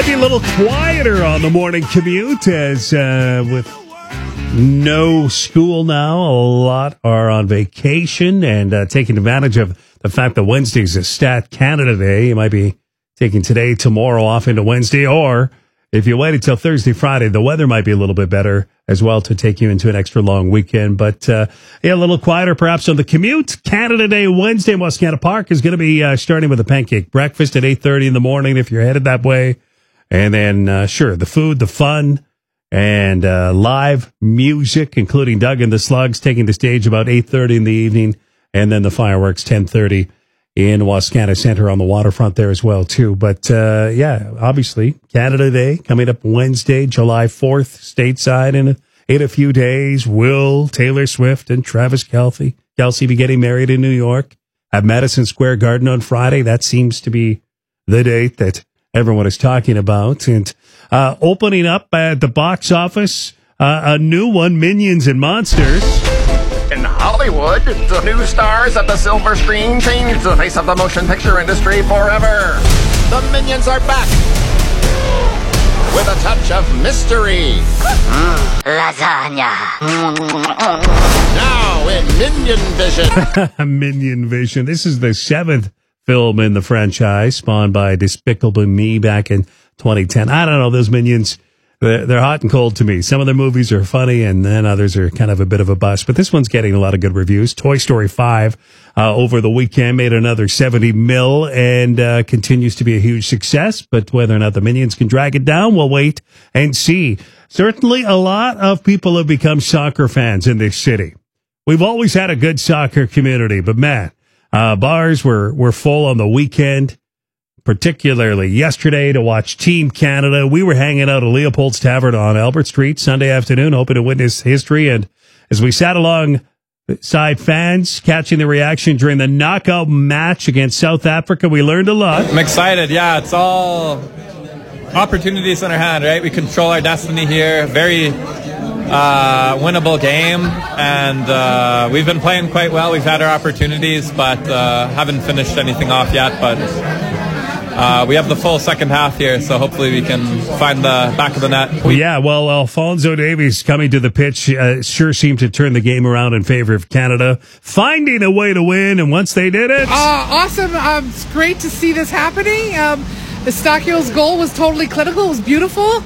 be a little quieter on the morning commute as with no school now, a lot are on vacation and taking advantage of the fact that Wednesday is a Stat Canada Day. You might be taking today, tomorrow off into Wednesday, or if you wait until Thursday, Friday, the weather might be a little bit better as well to take you into an extra long weekend. But yeah, a little quieter perhaps on the commute. Canada Day Wednesday in Wascana Park is going to be starting with a pancake breakfast at 8:30 in the morning if you're headed that way. And then, sure, the food, the fun, and live music, including Doug and the Slugs, taking the stage about 8:30 in the evening. And then the fireworks, 10:30 in Wascana Center on the waterfront there as well, too. But, yeah, obviously, Canada Day coming up Wednesday, July 4th, stateside in a few days. Will Taylor Swift and Travis Kelce be getting married in New York at Madison Square Garden on Friday? That seems to be the date that everyone is talking about. And opening up at the box office, a new one, Minions and Monsters. In Hollywood, the new stars at the silver screen changed the face of the motion picture industry forever. The Minions are back with a touch of mystery. Lasagna. Now in Minion Vision. Minion Vision. This is the 7th film in the franchise, spawned by Despicable Me back in 2010. I don't know, those Minions, they're hot and cold to me. Some of their movies are funny, and then others are kind of a bit of a bust. But this one's getting a lot of good reviews. Toy Story 5 over the weekend made another 70 mil and continues to be a huge success. But whether or not the Minions can drag it down, we'll wait and see. Certainly a lot of people have become soccer fans in this city. We've always had a good soccer community, but man, bars were full on the weekend, particularly yesterday to watch Team Canada. We were hanging out at Leopold's Tavern on Albert Street Sunday afternoon, hoping to witness history. And as we sat alongside fans, catching the reaction during the knockout match against South Africa, we learned a lot. I'm excited. Yeah, it's all opportunities in our hand, right? We control our destiny here. Very winnable game, and we've been playing quite well. We've had our opportunities, but haven't finished anything off yet. But we have the full second half here, so hopefully we can find the back of the net. Yeah, well, Alphonso Davies coming to the pitch sure seemed to turn the game around in favor of Canada, finding a way to win, and once they did it... Awesome. It's great to see this happening. Eustachio's goal was totally clinical. It was beautiful.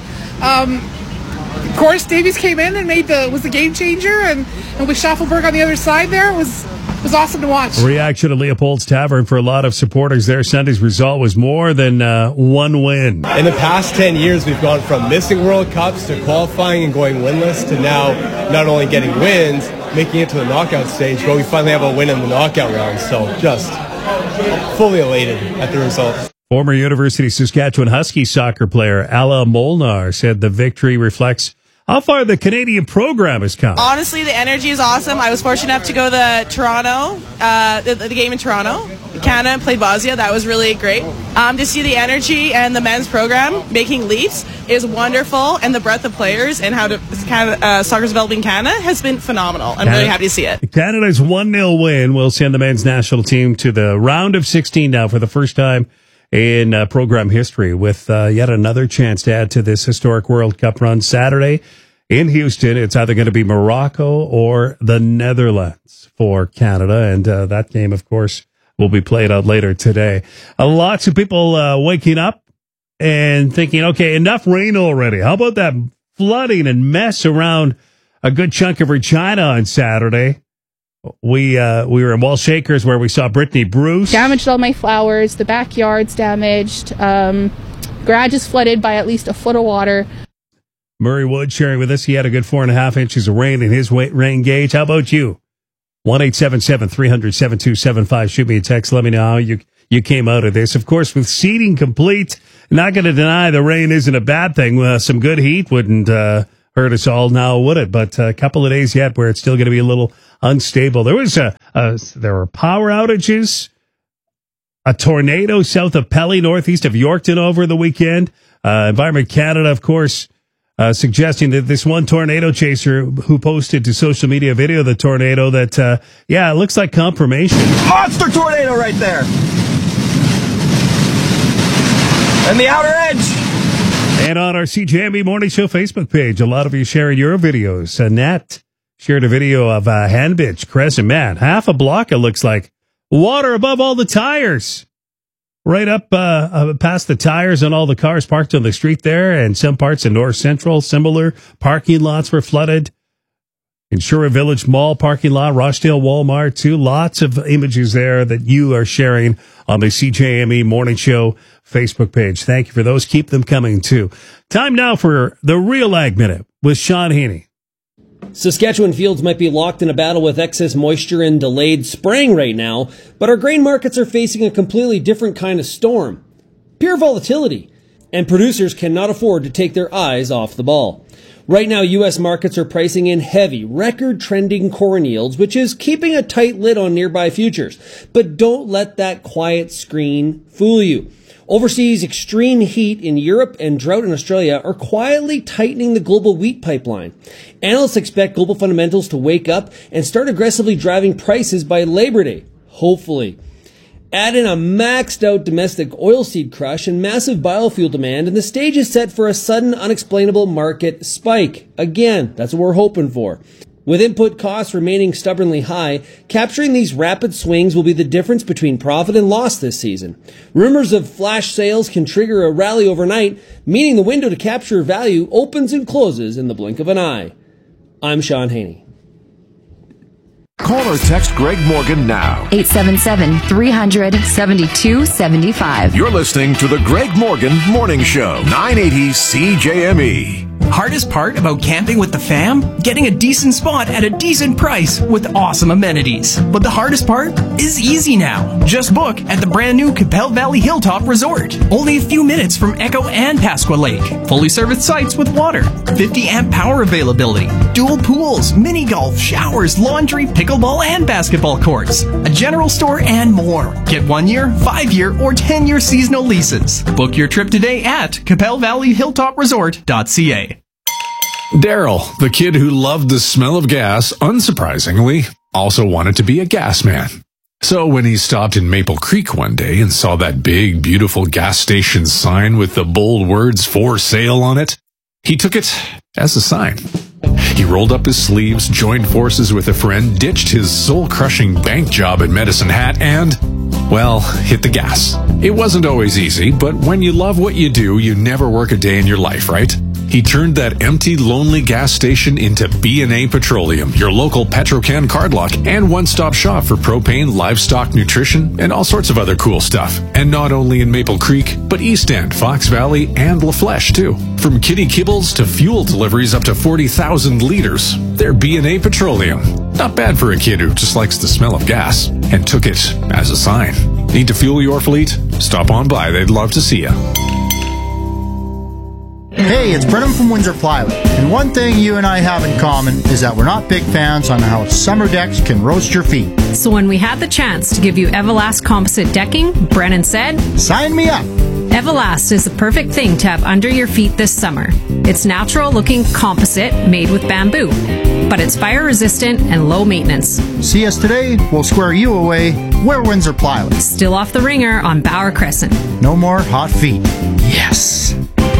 Of course, Davies came in and was the game changer, and with Schaffelberg on the other side there, it was awesome to watch. Reaction at Leopold's Tavern for a lot of supporters there. Sunday's result was more than one win. In the past 10 years, we've gone from missing World Cups to qualifying and going winless to now not only getting wins, making it to the knockout stage, but we finally have a win in the knockout round. So just fully elated at the result. Former University of Saskatchewan Husky soccer player Ala Molnar said the victory reflects how far the Canadian program has come. Honestly, the energy is awesome. I was fortunate enough to go to the Toronto, the game in Toronto. Canada played Bosnia. That was really great. To see the energy and the men's program making leaps is wonderful, and the breadth of players and how soccer's developing in Canada has been phenomenal. I'm really happy to see it. Canada's 1-0 win will send the men's national team to the round of 16 now for the first time in program history, with yet another chance to add to this historic World Cup run Saturday in Houston. It's either going to be Morocco or the Netherlands for Canada, and that game, of course, will be played out later today. Lots of people waking up and thinking, okay, enough rain already. How about that flooding and mess around a good chunk of Regina on Saturday? We were in Walsh Acres where we saw Brittany Bruce. Damaged all my flowers. The backyard's damaged. Garage is flooded by at least a foot of water. Murray Wood sharing with us. He had a good 4.5 inches of rain in his rain gauge. How about you? 1-877-300-7275. Shoot me a text. Let me know how you came out of this. Of course, with seating complete, not going to deny the rain isn't a bad thing. Some good heat wouldn't hurt us all now, would it? But a couple of days yet where it's still going to be a little unstable. There were power outages, a tornado south of Pelly, northeast of Yorkton over the weekend. Environment Canada, of course, suggesting that this one tornado chaser who posted to social media a video of the tornado that, it looks like confirmation. Monster tornado right there. And the outer edge. And on our CJME Morning Show Facebook page, a lot of you sharing your videos. Annette shared a video of Hanbridge Crescent. Man, half a block, it looks like. Water above all the tires. Right up past the tires on all the cars parked on the street there, and some parts of North Central, similar parking lots were flooded. In Shura Village Mall parking lot, Rochdale Walmart too. Lots of images there that you are sharing on the CJME Morning Show Facebook page. Thank you for those. Keep them coming too. Time now for the Real Ag Minute with Sean Haney. Saskatchewan fields might be locked in a battle with excess moisture and delayed spraying right now, but our grain markets are facing a completely different kind of storm. Pure volatility. And producers cannot afford to take their eyes off the ball. Right now, U.S. markets are pricing in heavy, record-trending corn yields, which is keeping a tight lid on nearby futures. But don't let that quiet screen fool you. Overseas, extreme heat in Europe and drought in Australia are quietly tightening the global wheat pipeline. Analysts expect global fundamentals to wake up and start aggressively driving prices by Labor Day, hopefully. Add in a maxed-out domestic oilseed crush and massive biofuel demand, and the stage is set for a sudden, unexplainable market spike. Again, that's what we're hoping for. With input costs remaining stubbornly high, capturing these rapid swings will be the difference between profit and loss this season. Rumors of flash sales can trigger a rally overnight, meaning the window to capture value opens and closes in the blink of an eye. I'm Sean Haney. Call or text Greg Morgan now. 877-300-7275. You're listening to the Greg Morgan Morning Show, 980 CJME. Hardest part about camping with the fam? Getting a decent spot at a decent price with awesome amenities. But the hardest part is easy now. Just book at the brand new Capel Valley Hilltop Resort. Only a few minutes from Echo and Pasqua Lake. Fully serviced sites with water. 50 amp power availability. Dual pools, mini golf, showers, laundry, pickleball, and basketball courts. A general store and more. Get 1 year, 5 year, or 10-year seasonal leases. Book your trip today at CapelValleyHilltopResort.ca. Daryl, the kid who loved the smell of gas, unsurprisingly, also wanted to be a gas man. So when he stopped in Maple Creek one day and saw that big, beautiful gas station sign with the bold words "For Sale" on it, he took it as a sign. He rolled up his sleeves, joined forces with a friend, ditched his soul-crushing bank job at Medicine Hat, and, well, hit the gas. It wasn't always easy, but when you love what you do, you never work a day in your life, right? He turned that empty, lonely gas station into B&A Petroleum, your local Petrocan card lock and one-stop shop for propane, livestock nutrition, and all sorts of other cool stuff. And not only in Maple Creek, but East End, Fox Valley, and La Flèche, too. From kitty kibbles to fuel deliveries up to 40,000 liters, they're B&A Petroleum. Not bad for a kid who just likes the smell of gas, and took it as a sign. Need to fuel your fleet? Stop on by. They'd love to see you. Hey, it's Brennan from Windsor Plywood, and one thing you and I have in common is that we're not big fans on how summer decks can roast your feet. So when we had the chance to give you Everlast composite decking, Brennan said, "Sign me up!" Everlast is the perfect thing to have under your feet this summer. It's natural-looking composite made with bamboo, but it's fire-resistant and low maintenance. See us today, we'll square you away. We're Windsor Plywood. Still off the ringer on Bauer Crescent. No more hot feet. Yes!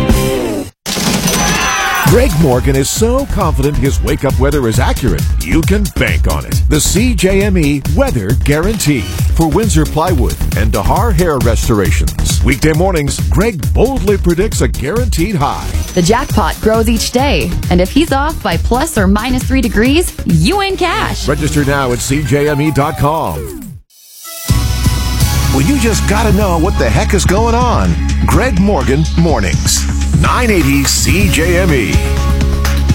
Greg Morgan is so confident his wake-up weather is accurate, you can bank on it. The CJME Weather Guarantee for Windsor Plywood and Dahar Hair Restorations. Weekday mornings, Greg boldly predicts a guaranteed high. The jackpot grows each day, and if he's off by plus or minus 3 degrees, you win cash. Register now at CJME.com. Well, you just gotta know what the heck is going on. Greg Morgan Mornings. 980 CJME.